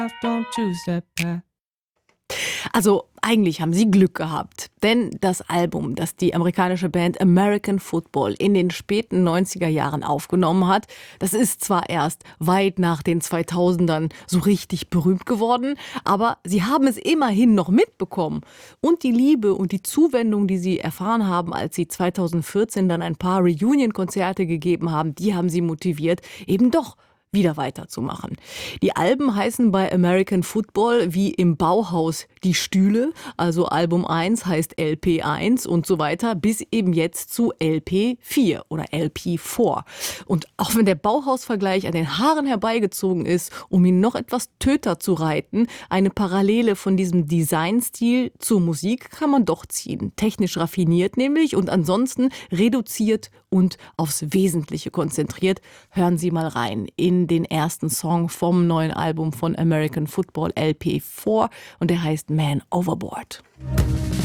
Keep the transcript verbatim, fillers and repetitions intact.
don't choose that path. Also eigentlich haben sie Glück gehabt, denn das Album, das die amerikanische Band American Football in den späten neunziger Jahren aufgenommen hat, das ist zwar erst weit nach den zweitausendern so richtig berühmt geworden, aber sie haben es immerhin noch mitbekommen. Und die Liebe und die Zuwendung, die sie erfahren haben, als sie zweitausendvierzehn dann ein paar Reunion-Konzerte gegeben haben, die haben sie motiviert, eben doch wieder weiterzumachen. Die Alben heißen bei American Football wie im Bauhaus die Stühle, also Album eins heißt L P eins und so weiter, bis eben jetzt zu L P vier oder L P vier. Und auch wenn der Bauhaus-Vergleich an den Haaren herbeigezogen ist, um ihn noch etwas töter zu reiten, eine Parallele von diesem Designstil zur Musik kann man doch ziehen. Technisch raffiniert nämlich und ansonsten reduziert und aufs Wesentliche konzentriert. Hören Sie mal rein in den ersten Song vom neuen Album von American Football L P vier und der heißt Man Overboard.